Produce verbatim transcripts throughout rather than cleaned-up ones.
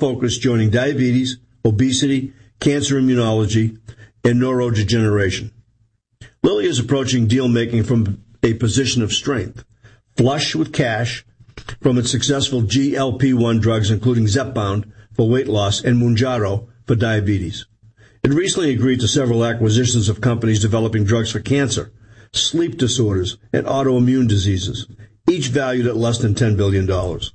focus joining diabetes, obesity, cancer immunology, and neurodegeneration. Lilly is approaching deal-making from a position of strength, flush with cash from its successful G L P one drugs, including Zepbound for weight loss and Mounjaro for diabetes. It recently agreed to several acquisitions of companies developing drugs for cancer, sleep disorders, and autoimmune diseases, each valued at less than ten billion dollars.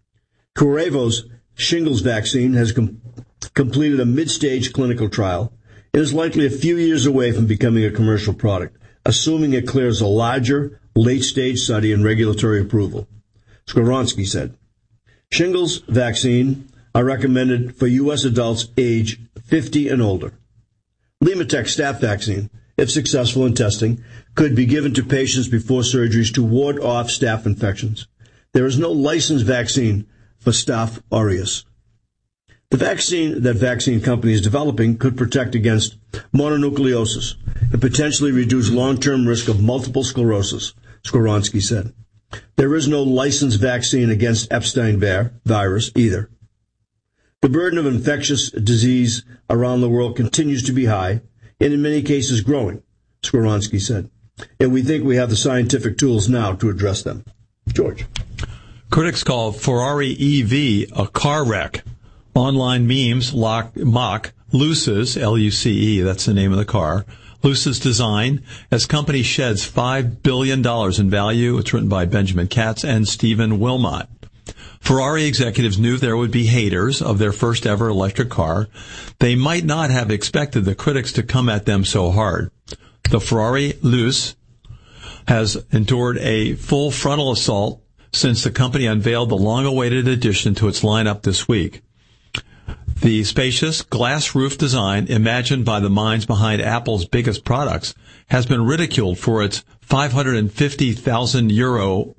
Curevo's shingles vaccine has com- completed a mid-stage clinical trial and is likely a few years away from becoming a commercial product, assuming it clears a larger, late-stage study and regulatory approval. Skoronsky said, shingles vaccine are recommended for U S adults age fifty and older. LimaTech staph vaccine, if successful in testing, could be given to patients before surgeries to ward off staph infections. There is no licensed vaccine for Staph aureus. The vaccine that vaccine company is developing could protect against mononucleosis and potentially reduce long-term risk of multiple sclerosis, Skoronsky said. There is no licensed vaccine against Epstein-Barr virus either. The burden of infectious disease around the world continues to be high and in many cases growing, Skoronsky said. And we think we have the scientific tools now to address them. George. Critics call Ferrari E V a car wreck. Online memes lock, mock Luce's, L U C E, that's the name of the car, Luce's design as company sheds five billion dollars in value. It's written by Benjamin Katz and Stephen Wilmot. Ferrari executives knew there would be haters of their first ever electric car. They might not have expected the critics to come at them so hard. The Ferrari Luce has endured a full frontal assault since the company unveiled the long-awaited addition to its lineup this week. The spacious glass roof design, imagined by the minds behind Apple's biggest products, has been ridiculed for its five hundred fifty thousand euro,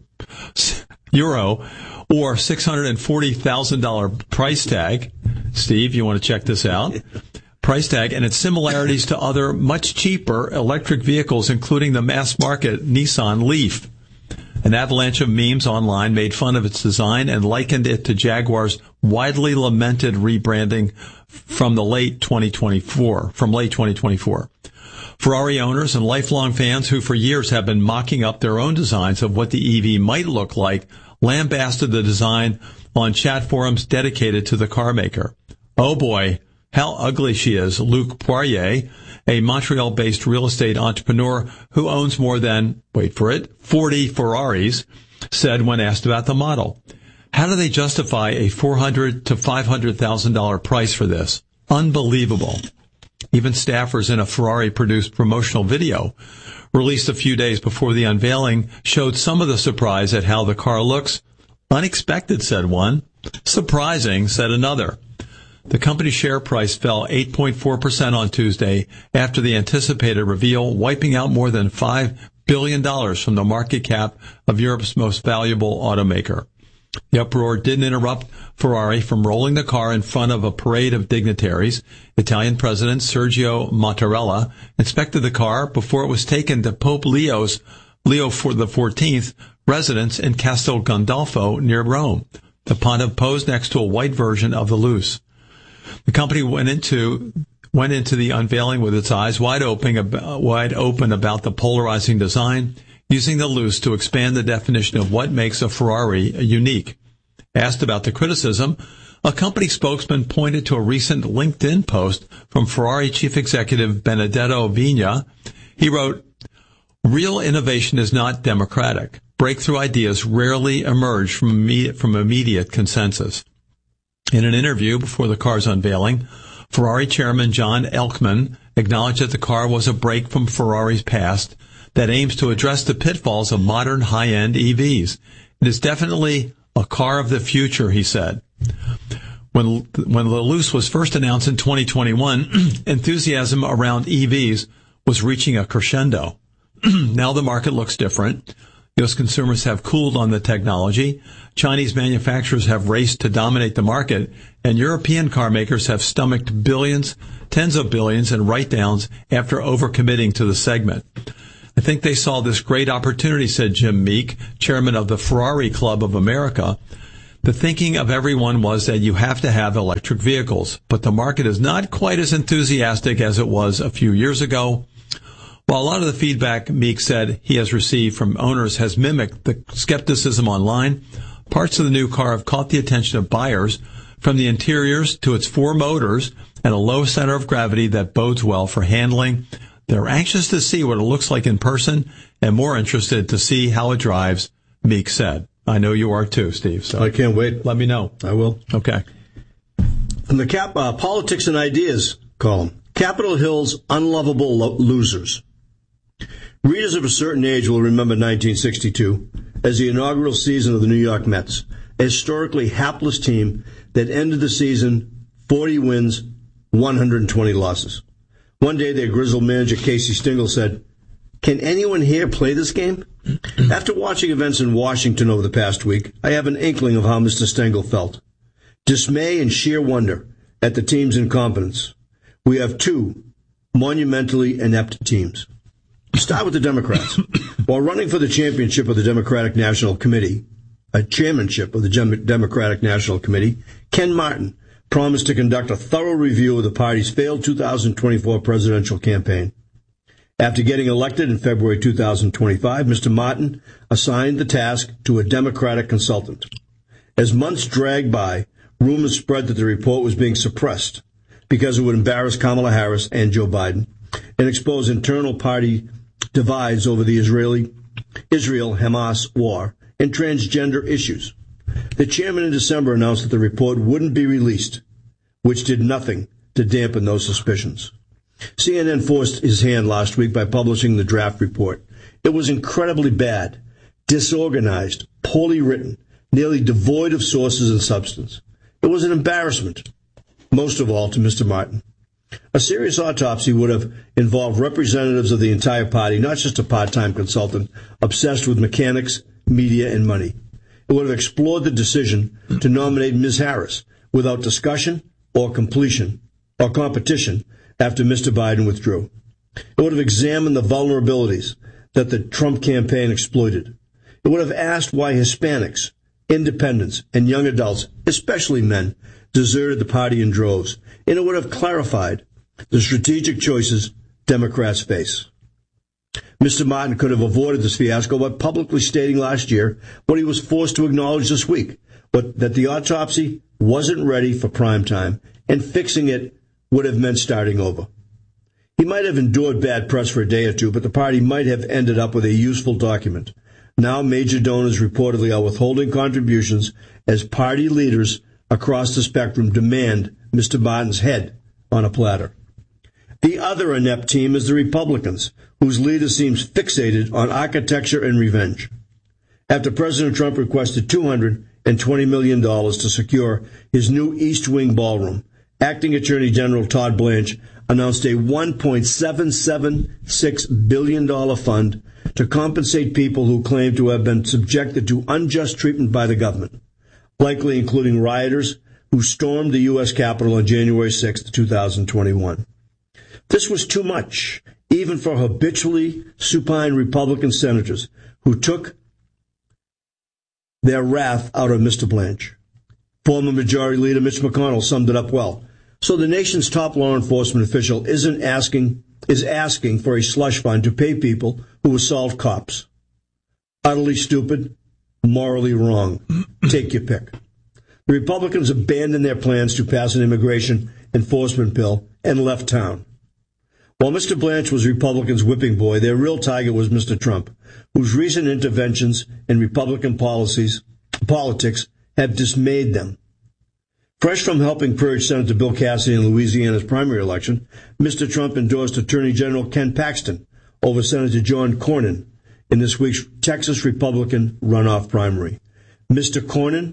euro or six hundred forty thousand dollars price tag. Steve, you want to check this out? Price tag and its similarities to other much cheaper electric vehicles, including the mass-market Nissan Leaf. An avalanche of memes online made fun of its design and likened it to Jaguar's widely lamented rebranding from the late twenty twenty-four, from late twenty twenty-four. Ferrari owners and lifelong fans who for years have been mocking up their own designs of what the E V might look like lambasted the design on chat forums dedicated to the car maker. Oh boy, how ugly she is, Luc Poirier, a Montreal-based real estate entrepreneur who owns more than, wait for it, forty Ferraris, said when asked about the model. How do they justify a four hundred thousand to five hundred thousand dollars price for this? Unbelievable. Even staffers in a Ferrari-produced promotional video released a few days before the unveiling showed some of the surprise at how the car looks. Unexpected, said one. Surprising, said another. The company's share price fell eight point four percent on Tuesday after the anticipated reveal, wiping out more than five billion dollars from the market cap of Europe's most valuable automaker. The uproar didn't interrupt Ferrari from rolling the car in front of a parade of dignitaries. Italian President Sergio Mattarella inspected the car before it was taken to Pope Leo's Leo the fourteenth residence in Castel Gandolfo near Rome. The pontiff posed next to a white version of the Luce. The company went into went into the unveiling with its eyes wide open, wide open about the polarizing design, using the Luce to expand the definition of what makes a Ferrari unique. Asked about the criticism, a company spokesman pointed to a recent LinkedIn post from Ferrari chief executive Benedetto Vigna. He wrote, "Real innovation is not democratic. Breakthrough ideas rarely emerge from immediate, from immediate consensus." In an interview before the car's unveiling, Ferrari chairman John Elkman acknowledged that the car was a break from Ferrari's past that aims to address the pitfalls of modern high-end E Vs. It is definitely a car of the future, he said. When, when the Luce was first announced in twenty twenty-one, enthusiasm around E Vs was reaching a crescendo. Now the market looks different. U S consumers have cooled on the technology. Chinese manufacturers have raced to dominate the market, and European car makers have stomached billions, tens of billions in write-downs after overcommitting to the segment. I think they saw this great opportunity, said Jim Meek, chairman of the Ferrari Club of America. The thinking of everyone was that you have to have electric vehicles, but the market is not quite as enthusiastic as it was a few years ago. While a lot of the feedback Meek said he has received from owners has mimicked the skepticism online, parts of the new car have caught the attention of buyers, from the interiors to its four motors and a low center of gravity that bodes well for handling. They're anxious to see what it looks like in person and more interested to see how it drives, Meek said. I know you are too, Steve. So I can't wait. Let me know. I will. Okay. From the cap, uh, Politics and Ideas column, Capitol Hill's unlovable lo- losers. Readers of a certain age will remember nineteen sixty-two as the inaugural season of the New York Mets, a historically hapless team that ended the season forty wins, one hundred twenty losses. One day, their grizzled manager, Casey Stengel, said, "Can anyone here play this game?" After watching events in Washington over the past week, I have an inkling of how Mister Stengel felt. Dismay and sheer wonder at the team's incompetence. We have two monumentally inept teams. Start with the Democrats. While running for the championship of the Democratic National Committee, a chairmanship of the Democratic National Committee, Ken Martin promised to conduct a thorough review of the party's failed two thousand twenty-four presidential campaign. After getting elected in February two thousand twenty-five, Mister Martin assigned the task to a Democratic consultant. As months dragged by, rumors spread that the report was being suppressed because it would embarrass Kamala Harris and Joe Biden and expose internal party divides over the Israeli Israel-Hamas war and transgender issues. The chairman in December announced that the report wouldn't be released, which did nothing to dampen those suspicions. C N N forced his hand last week by publishing the draft report. It was incredibly bad, disorganized, poorly written, nearly devoid of sources and substance. It was an embarrassment, most of all to Mister Martin. A serious autopsy would have involved representatives of the entire party, not just a part-time consultant obsessed with mechanics, media, and money. It would have explored the decision to nominate Miz Harris without discussion or completion or competition after Mister Biden withdrew. It would have examined the vulnerabilities that the Trump campaign exploited. It would have asked why Hispanics, independents, and young adults, especially men, deserted the party in droves. And it would have clarified the strategic choices Democrats face. Mister Martin could have avoided this fiasco by publicly stating last year what he was forced to acknowledge this week, but that the autopsy wasn't ready for prime time, and fixing it would have meant starting over. He might have endured bad press for a day or two, but the party might have ended up with a useful document. Now major donors reportedly are withholding contributions as party leaders across the spectrum demand Mister Martin's head on a platter. The other inept team is the Republicans, whose leader seems fixated on architecture and revenge. After President Trump requested two hundred twenty million dollars to secure his new East Wing ballroom, Acting Attorney General Todd Blanche announced a one point seven seven six billion dollars fund to compensate people who claim to have been subjected to unjust treatment by the government, likely including rioters who stormed the U S Capitol on January sixth, two thousand twenty-one. This was too much, even for habitually supine Republican senators who took their wrath out of Mister Blanche. Former Majority Leader Mitch McConnell summed it up well. So the nation's top law enforcement official isn't asking, is asking for a slush fund to pay people who assault cops. Utterly stupid, morally wrong. Take your pick. The Republicans abandoned their plans to pass an immigration enforcement bill and left town. While Mister Blanche was Republicans' whipping boy, their real target was Mister Trump, whose recent interventions in Republican policies, politics have dismayed them. Fresh from helping purge Senator Bill Cassidy in Louisiana's primary election, Mister Trump endorsed Attorney General Ken Paxton over Senator John Cornyn in this week's Texas Republican runoff primary. Mister Cornyn,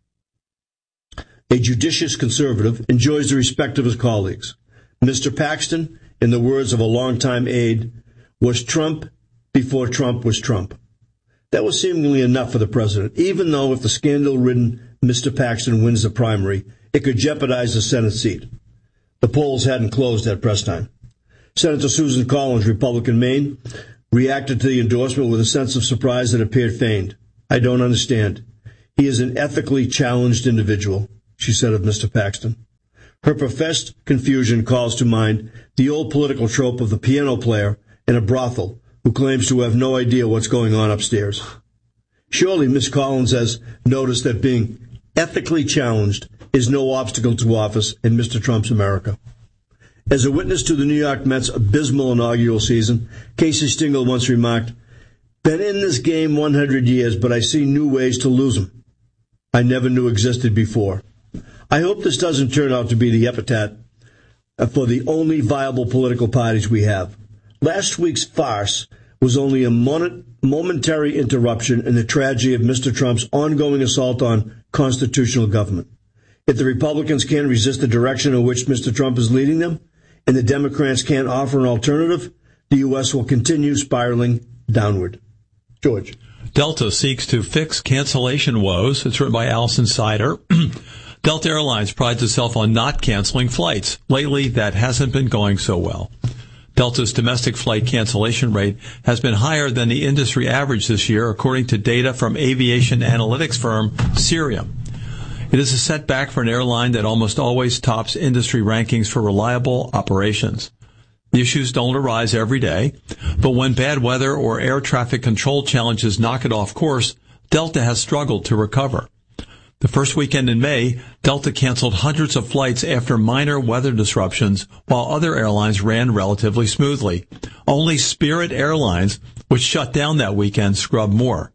a judicious conservative, enjoys the respect of his colleagues. Mister Paxton, in the words of a longtime aide, was Trump before Trump was Trump. That was seemingly enough for the president, even though if the scandal-ridden Mister Paxton wins the primary, it could jeopardize the Senate seat. The polls hadn't closed at press time. Senator Susan Collins, Republican Maine, reacted to the endorsement with a sense of surprise that appeared feigned. I don't understand. He is an ethically challenged individual, she said of Mister Paxton. Her professed confusion calls to mind the old political trope of the piano player in a brothel who claims to have no idea what's going on upstairs. Surely Miss Collins has noticed that being ethically challenged is no obstacle to office in Mister Trump's America. As a witness to the New York Mets' abysmal inaugural season, Casey Stengel once remarked, "Been in this game one hundred years, but I see new ways to lose 'em I never knew existed before." I hope this doesn't turn out to be the epithet for the only viable political parties we have. Last week's farce was only a momentary interruption in the tragedy of Mister Trump's ongoing assault on constitutional government. If the Republicans can't resist the direction in which Mister Trump is leading them, and the Democrats can't offer an alternative, the U S will continue spiraling downward. George. Delta seeks to fix cancellation woes. It's written by Allison Sider. Delta Airlines prides itself on not canceling flights. Lately, that hasn't been going so well. Delta's domestic flight cancellation rate has been higher than the industry average this year, according to data from aviation analytics firm Cirium. It is a setback for an airline that almost always tops industry rankings for reliable operations. The issues don't arise every day, but when bad weather or air traffic control challenges knock it off course, Delta has struggled to recover. The first weekend in May, Delta canceled hundreds of flights after minor weather disruptions, while other airlines ran relatively smoothly. Only Spirit Airlines, which shut down that weekend, scrubbed more.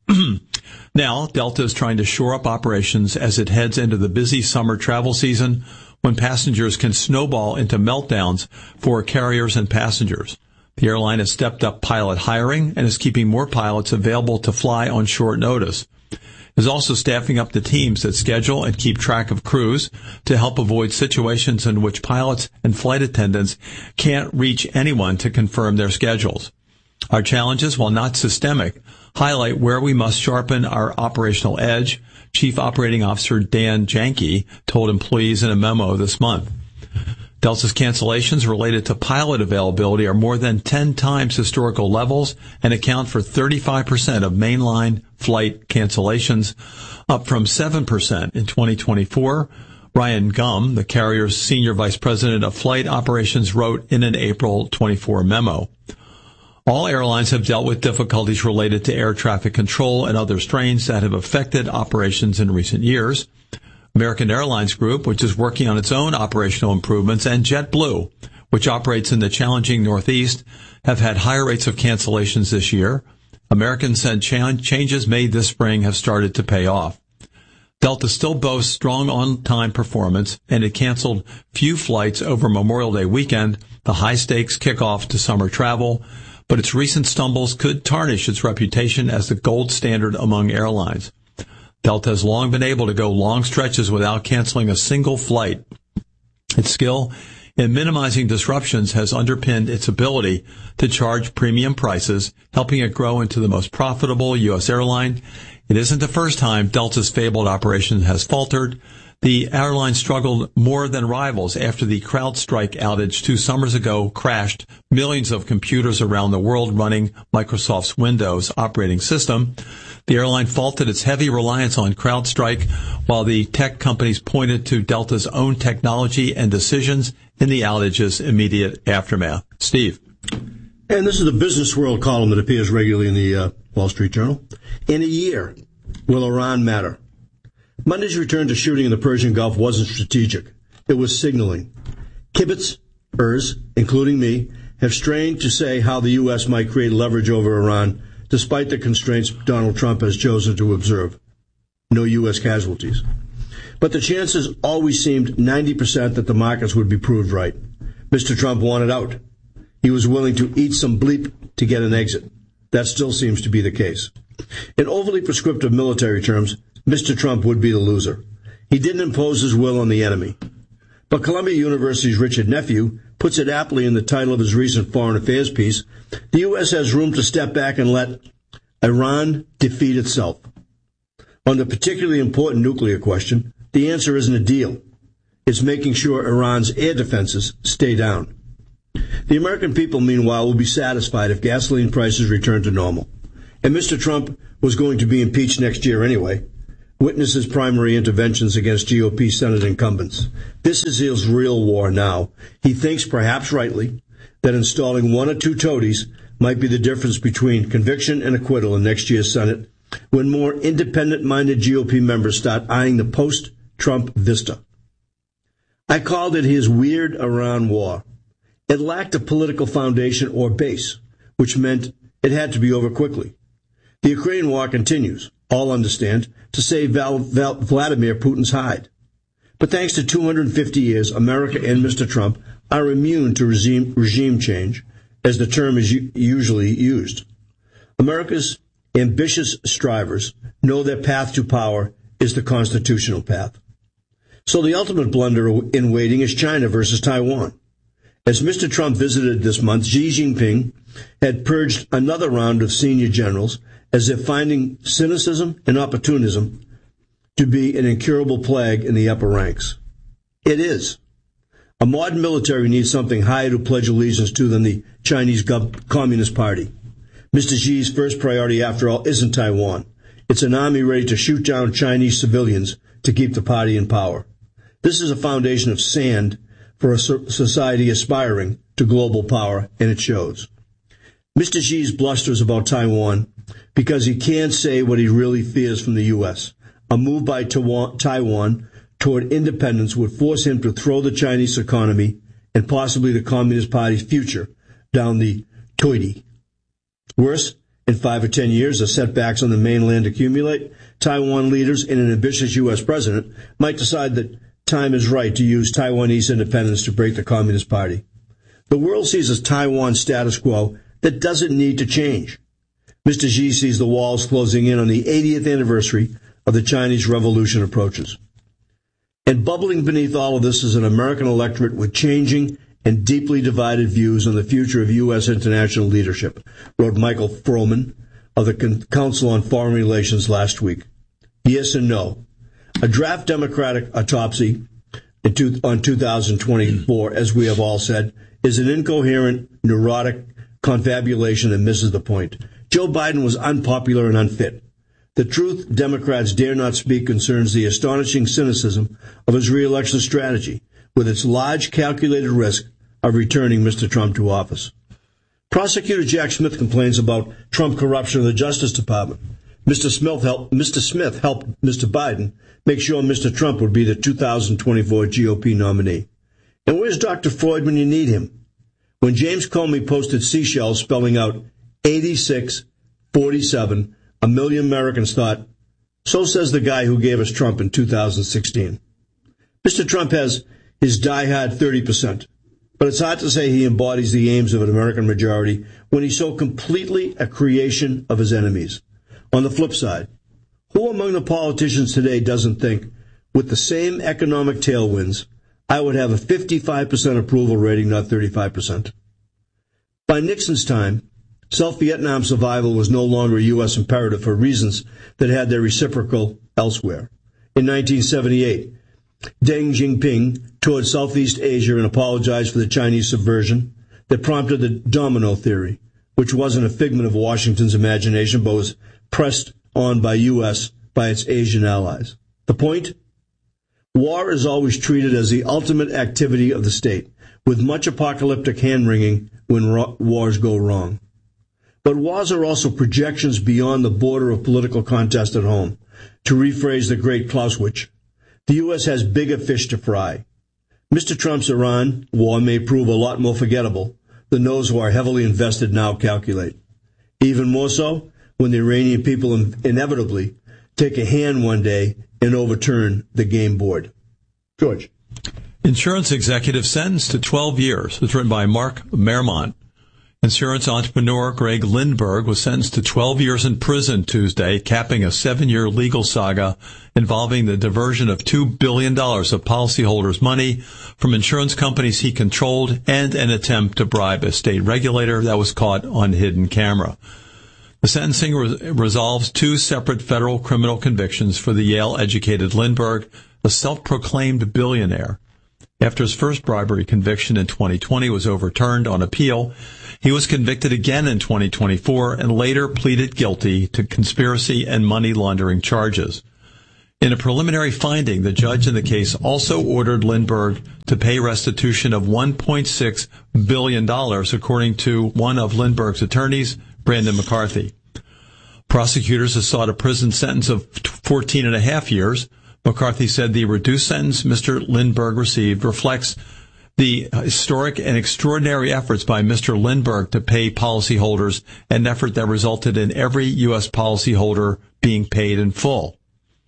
Now, Delta is trying to shore up operations as it heads into the busy summer travel season, when passengers can snowball into meltdowns for carriers and passengers. The airline has stepped up pilot hiring and is keeping more pilots available to fly on short notice. It is also staffing up the teams that schedule and keep track of crews to help avoid situations in which pilots and flight attendants can't reach anyone to confirm their schedules. Our challenges, while not systemic, highlight where we must sharpen our operational edge, Chief Operating Officer Dan Janke told employees in a memo this month. Delta's cancellations related to pilot availability are more than ten times historical levels and account for thirty-five percent of mainline flight cancellations, up from seven percent in twenty twenty-four. Ryan Gum, the carrier's Senior Vice President of Flight Operations, wrote in an April twenty-four memo. All airlines have dealt with difficulties related to air traffic control and other strains that have affected operations in recent years. American Airlines Group, which is working on its own operational improvements, and JetBlue, which operates in the challenging Northeast, have had higher rates of cancellations this year. American said changes made this spring have started to pay off. Delta still boasts strong on-time performance, and it canceled few flights over Memorial Day weekend, the high-stakes kickoff to summer travel, but its recent stumbles could tarnish its reputation as the gold standard among airlines. Delta has long been able to go long stretches without canceling a single flight. Its skill in minimizing disruptions has underpinned its ability to charge premium prices, helping it grow into the most profitable U S airline. It isn't the first time Delta's fabled operation has faltered. The airline struggled more than rivals after the CrowdStrike outage two summers ago crashed millions of computers around the world running Microsoft's Windows operating system. The airline faulted its heavy reliance on CrowdStrike, while the tech companies pointed to Delta's own technology and decisions in the outage's immediate aftermath. Steve. And this is the Business World column that appears regularly in the uh, Wall Street Journal. In a year, will Iran matter? Monday's return to shooting in the Persian Gulf wasn't strategic. It was signaling. Kibitzers, including me, have strained to say how the U S might create leverage over Iran, despite the constraints Donald Trump has chosen to observe. No U S casualties. But the chances always seemed ninety percent that the markets would be proved right. Mister Trump wanted out. He was willing to eat some bleep to get an exit. That still seems to be the case. In overly prescriptive military terms, Mister Trump would be the loser. He didn't impose his will on the enemy. But Columbia University's Richard Nephew puts it aptly in the title of his recent foreign affairs piece, the U S has room to step back and let Iran defeat itself. On the particularly important nuclear question, the answer isn't a deal. It's making sure Iran's air defenses stay down. The American people, meanwhile, will be satisfied if gasoline prices return to normal. And Mister Trump was going to be impeached next year anyway. witness his primary interventions against G O P Senate incumbents. This is his real war now. He thinks, perhaps rightly, that installing one or two toadies might be the difference between conviction and acquittal in next year's Senate, when more independent-minded G O P members start eyeing the post-Trump vista. I called it his weird Iran war. It lacked a political foundation or base, which meant it had to be over quickly. The Ukraine war continues, all understand, to save Val- Val- Vladimir Putin's hide. But thanks to two hundred fifty years, America and Mister Trump are immune to regime, regime change, as the term is u- usually used. America's ambitious strivers know their path to power is the constitutional path. So the ultimate blunder in waiting is China versus Taiwan. As Mister Trump visited this month, Xi Jinping had purged another round of senior generals, as if finding cynicism and opportunism to be an incurable plague in the upper ranks. It is. A modern military needs something higher to pledge allegiance to than the Chinese Communist Party. Mister Xi's first priority, after all, isn't Taiwan. It's an army ready to shoot down Chinese civilians to keep the party in power. This is a foundation of sand for a society aspiring to global power, and it shows. Mister Xi's blusters about Taiwan because he can't say what he really fears from the U S. A move by Taiwan toward independence would force him to throw the Chinese economy and possibly the Communist Party's future down the toity. Worse, in five or ten years, as setbacks on the mainland accumulate, Taiwan leaders and an ambitious U S president might decide that time is right to use Taiwanese independence to break the Communist Party. The world sees a Taiwan status quo that doesn't need to change. Mister Xi sees the walls closing in on the eightieth anniversary of the Chinese Revolution approaches. And bubbling beneath all of this is an American electorate with changing and deeply divided views on the future of U S international leadership, wrote Michael Froman of the Council on Foreign Relations last week. Yes and no. A draft Democratic autopsy in two, on two thousand twenty-four, as we have all said, is an incoherent, neurotic confabulation that misses the point. Joe Biden was unpopular and unfit. The truth Democrats dare not speak concerns the astonishing cynicism of his re-election strategy, with its large calculated risk of returning Mister Trump to office. Prosecutor Jack Smith complains about Trump corruption of the Justice Department. Mister Smith helped, Mister Smith helped Mister Biden make sure Mister Trump would be the two thousand twenty-four G O P nominee. And where's Doctor Freud when you need him? When James Comey posted seashells spelling out eighty-six forty-seven, a million Americans thought, so says the guy who gave us Trump in two thousand sixteen. Mister Trump has his diehard thirty percent, but it's hard to say he embodies the aims of an American majority when he's so completely a creation of his enemies. On the flip side, who among the politicians today doesn't think, with the same economic tailwinds, I would have a fifty-five percent approval rating, not thirty-five percent? By Nixon's time, South Vietnam survival was no longer a U S imperative for reasons that had their reciprocal elsewhere. In nineteen seventy-eight, Deng Xiaoping toured Southeast Asia and apologized for the Chinese subversion that prompted the domino theory, which wasn't a figment of Washington's imagination but was pressed on by U S by its Asian allies. The point? War is always treated as the ultimate activity of the state, with much apocalyptic hand-wringing when ro- wars go wrong. But wars are also projections beyond the border of political contest at home. To rephrase the great Clausewitz, the U S has bigger fish to fry. Mister Trump's Iran war may prove a lot more forgettable than those who are heavily invested now calculate. Even more so when the Iranian people inevitably take a hand one day and overturn the game board. George. Insurance executive sentenced to twelve years. It's written by Mark Mermont. Insurance entrepreneur Greg Lindberg was sentenced to twelve years in prison Tuesday, capping a seven-year legal saga involving the diversion of two billion dollars of policyholders' money from insurance companies he controlled and an attempt to bribe a state regulator that was caught on hidden camera. The sentencing re- resolves two separate federal criminal convictions for the Yale-educated Lindberg, a self-proclaimed billionaire. After his first bribery conviction in twenty twenty was overturned on appeal, he was convicted again in twenty twenty-four and later pleaded guilty to conspiracy and money laundering charges. In a preliminary finding, the judge in the case also ordered Lindbergh to pay restitution of one point six billion dollars, according to one of Lindbergh's attorneys, Brandon McCarthy. Prosecutors have sought a prison sentence of fourteen and a half years. McCarthy said the reduced sentence Mister Lindbergh received reflects the historic and extraordinary efforts by Mister Lindbergh to pay policyholders, an effort that resulted in every U S policyholder being paid in full.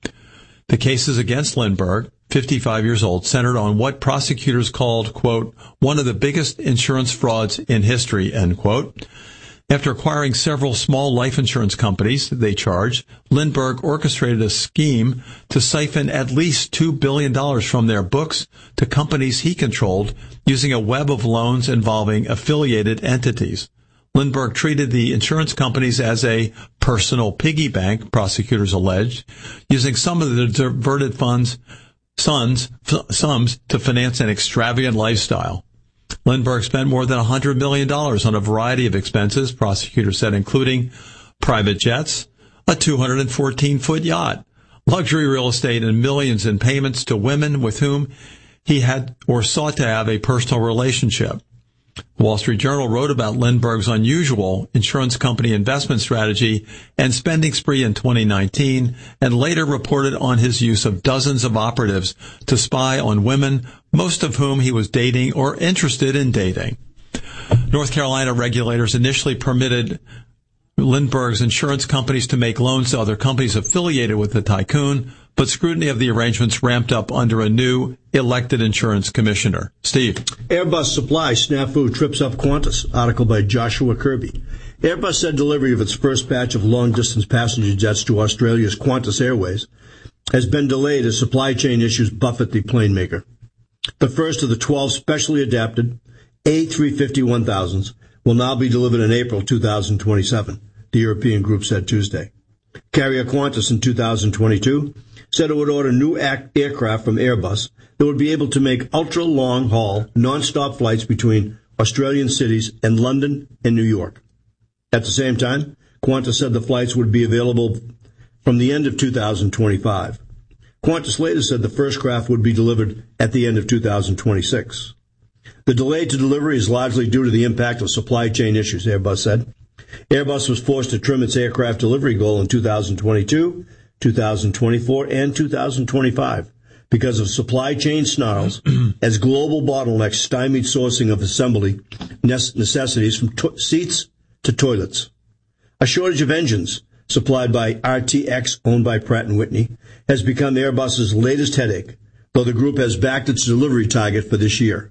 The cases against Lindbergh, fifty-five years old, centered on what prosecutors called, quote, one of the biggest insurance frauds in history, end quote. After acquiring several small life insurance companies, they charged, Lindbergh orchestrated a scheme to siphon at least two billion dollars from their books to companies he controlled using a web of loans involving affiliated entities. Lindbergh treated the insurance companies as a personal piggy bank, prosecutors alleged, using some of the diverted funds, sons, f- sums to finance an extravagant lifestyle. Lindbergh spent more than one hundred million dollars on a variety of expenses, prosecutors said, including private jets, a two hundred fourteen foot yacht, luxury real estate, and millions in payments to women with whom he had or sought to have a personal relationship. The Wall Street Journal wrote about Lindbergh's unusual insurance company investment strategy and spending spree in twenty nineteen, and later reported on his use of dozens of operatives to spy on women, most of whom he was dating or interested in dating. North Carolina regulators initially permitted Lindbergh's insurance companies to make loans to other companies affiliated with the tycoon, but scrutiny of the arrangements ramped up under a new elected insurance commissioner. Steve. Airbus supply snafu trips up Qantas. Article by Joshua Kirby. Airbus said delivery of its first batch of long-distance passenger jets to Australia's Qantas Airways has been delayed as supply chain issues buffet the plane maker. The first of the twelve specially adapted A three fifty one thousands will now be delivered in April two thousand twenty-seven, the European group said Tuesday. Carrier Qantas in two thousand twenty-two said it would order new aircraft from Airbus that would be able to make ultra-long-haul, non-stop flights between Australian cities and London and New York. At the same time, Qantas said the flights would be available from the end of two thousand twenty-five. Qantas later said the first craft would be delivered at the end of two thousand twenty-six. The delay to delivery is largely due to the impact of supply chain issues, Airbus said. Airbus was forced to trim its aircraft delivery goal in two thousand twenty-two, two thousand twenty-four, and two thousand twenty-five because of supply chain snarls as global bottlenecks stymied sourcing of assembly necessities from to- seats to toilets. A shortage of engines, supplied by R T X, owned by Pratt and Whitney, has become Airbus's latest headache, though the group has backed its delivery target for this year.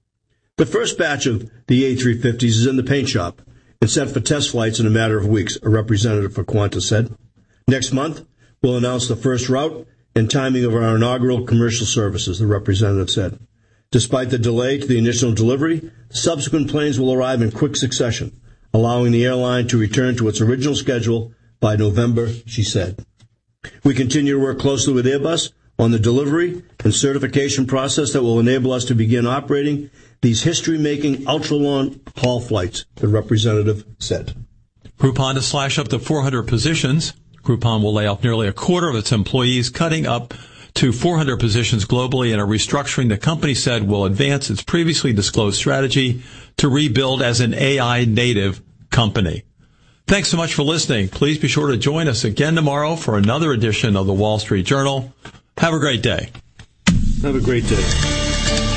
The first batch of the A three fifties is in the paint shop and set for test flights in a matter of weeks, a representative for Qantas said. Next month, we'll announce the first route and timing of our inaugural commercial services, the representative said. Despite the delay to the initial delivery, the subsequent planes will arrive in quick succession, allowing the airline to return to its original schedule by November, she said. We continue to work closely with Airbus on the delivery and certification process that will enable us to begin operating these history-making ultra-long-haul flights, the representative said. Groupon to slash up to four hundred positions. Groupon will lay off nearly a quarter of its employees, cutting up to four hundred positions globally in a restructuring the company said will advance its previously disclosed strategy to rebuild as an A I-native company. Thanks so much for listening. Please be sure to join us again tomorrow for another edition of the Wall Street Journal. Have a great day. Have a great day.